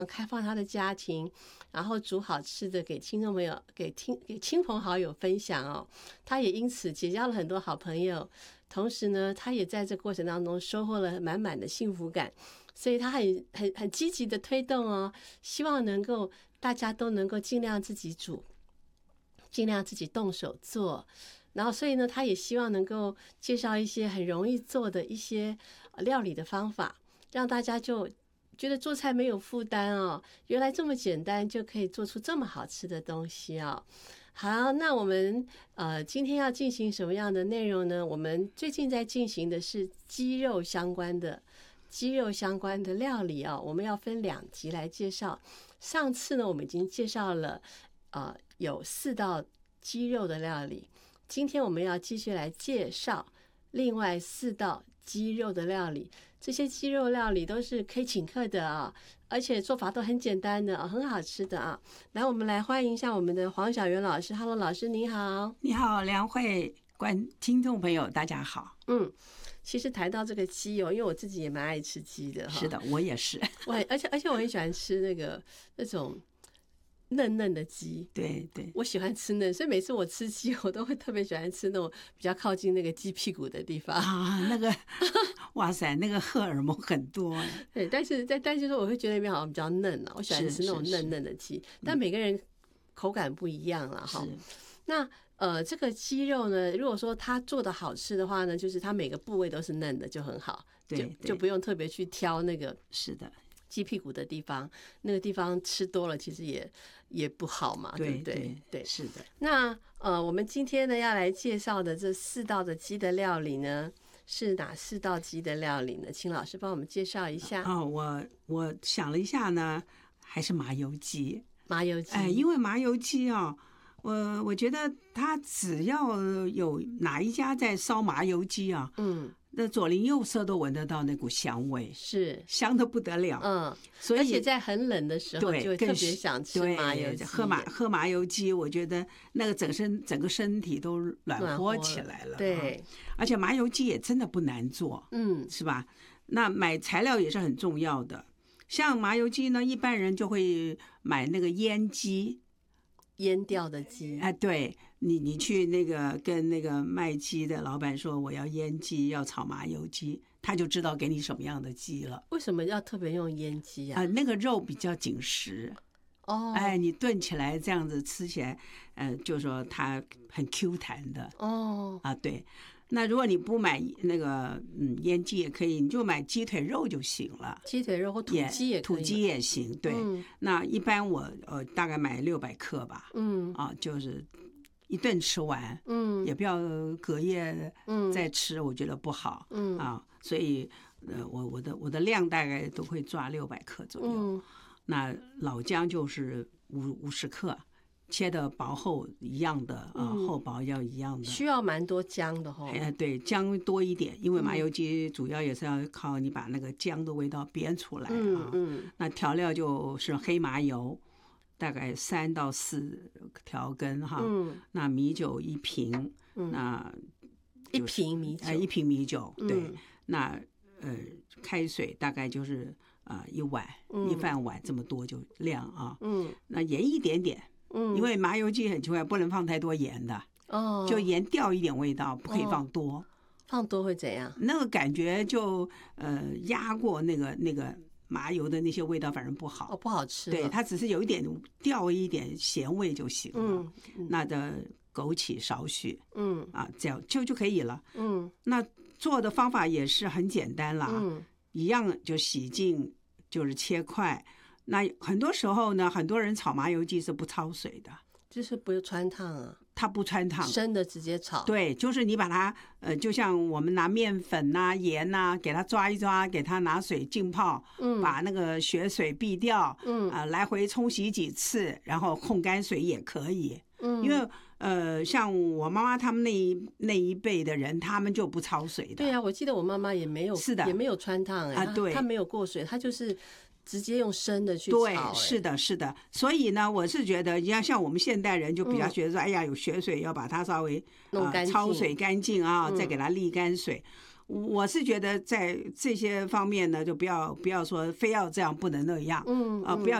开放他的家庭，然后煮好吃的给听众朋友、给亲朋好友分享哦。他也因此结交了很多好朋友，同时呢，他也在这过程当中收获了满满的幸福感。所以他很积极的推动哦，希望大家都能够尽量自己煮，尽量自己动手做。然后所以呢，他也希望能够介绍一些很容易做的一些料理的方法，让大家就觉得做菜没有负担哦，原来这么简单就可以做出这么好吃的东西哦。好，那我们今天要进行什么样的内容呢？我们最近在进行的是鸡肉相关的料理哦，我们要分2集来介绍。上次呢，我们已经介绍了有4道鸡肉的料理，今天我们要继续来介绍另外4道鸡肉的料理。这些鸡肉料理都是可以请客的啊，而且做法都很简单的，很好吃的啊。来，我们来欢迎一下我们的黄小媛老师。Hello， 老师你好。 你好，梁慧，听众朋友大家好。 其实谈到这个鸡哦，因为我自己也蛮爱吃鸡的哈。 是的，我也是。 而且我很喜欢吃那种嫩嫩的鸡。 对， 我喜欢吃嫩，所以每次我吃鸡，我都会特别喜欢吃那种比较靠近那个鸡屁股的地方啊。那个，哇塞，那个荷尔蒙很多。 对，但是说我会觉得那边好像比较嫩啊，我喜欢吃那种嫩嫩的鸡，但每个人口感不一样啦哈。那这个鸡肉呢，如果说它做的好吃的话呢，就是它每个部位都是嫩的，就很好，就不用特别去挑那个是的鸡屁股的地方，那个地方吃多了其实也不好嘛，对不对？对， 是的。 那我们今天呢要来介绍的这4道的鸡的料理呢，是哪4道鸡的料理呢？请老师帮我们介绍一下。 我想了一下呢，还是麻油鸡。因为麻油鸡啊。我觉得他只要有哪一家在烧麻油鸡啊，那左邻右舍都闻得到那股香味， 是香得不得了。所以而且在很冷的时候，就会特别想吃麻油鸡。 喝麻油鸡，我觉得那个整个身体都暖和起来了。 对， 而且麻油鸡也真的不难做，是吧？那买材料也是很重要的。像麻油鸡呢，一般人就会买那个腌鸡。 腌掉的鸡， 对，你去跟那个卖鸡的老板说我要腌鸡，要炒麻油鸡，他就知道给你什么样的鸡了。 为什么要特别用腌鸡啊？ 那个肉比较紧实哦。你炖起来这样子吃起来，就是说它很 Q 弹的哦。对。那如果你不买那个腌鸡也可以，你就买鸡腿肉就行了。 鸡腿肉或土鸡也可以。 土鸡也行，对。那一般我大概买600克吧。就是一顿吃完。也不要隔夜再吃，我觉得不好。所以我的量大概都会抓600克左右。那老姜就是50克。切的薄厚一样的厚薄要一样的， 需要蛮多姜的对，姜多一点，因为麻油鸡主要也是要靠你把那个姜的味道煸出来啊。那调料就是黑麻油，大概3到4条根哈。那米酒1瓶，那 1瓶米酒 ，1瓶米酒，对。那开水大概就是1碗，1饭碗这么多就量啊。那盐一点点。因为麻油鸡很奇怪，不能放太多盐的就盐掉一点味道，不可以放多。 放多会怎样？ 那个感觉就压过那个麻油的那些味道，反正不好， 不好吃。 对，它只是有掉一点咸味就行了。那的枸杞少许，这样就可以了。那做的方法也是很简单啦，一样就洗净，就是切块。那很多时候呢，很多人炒麻油鸡是不焯水的， 就是不用穿烫啊。 它不穿烫， 生的直接炒。 对，就是你把它就像我们拿面粉啊、盐啊，给它抓一抓，给它拿水浸泡，把那个血水避掉，来回冲洗几次，然后控干水也可以。因为像我妈妈他们那一辈的人，他们就不焯水的。 对啊，我记得我妈妈也没有， 是的， 也没有穿烫对， 她没有过水，她就是直接用生的去炒。 对，是的，是的。所以呢，我是觉得，像我们现代人就比较觉得说，哎呀，有血水要把它稍微弄干净， 焯水干净啊，再给它沥干水。 我是觉得在这些方面呢，就不要说非要这样不能那样，不要